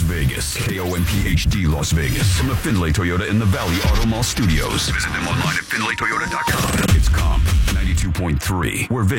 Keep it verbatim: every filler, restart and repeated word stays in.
Vegas. K O M P H D Las Vegas. From the Findlay Toyota in the Valley Auto Mall Studios. Visit them online at findlay toyota dot com. It's Comp ninety-two point three. We're